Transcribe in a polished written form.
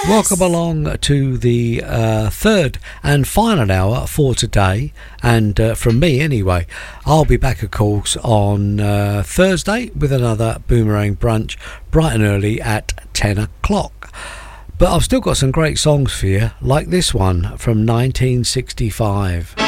Welcome along to the third and final hour for today, and from me anyway. I'll be back, of course, on Thursday with another Boomerang Brunch bright and early at 10 o'clock. But I've still got some great songs for you, like this one from 1965.